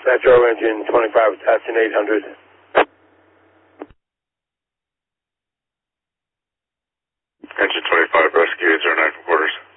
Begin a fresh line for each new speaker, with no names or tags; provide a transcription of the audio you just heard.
Metro engine 25 attaching 800.
Engine 25, rescue 809 from quarters.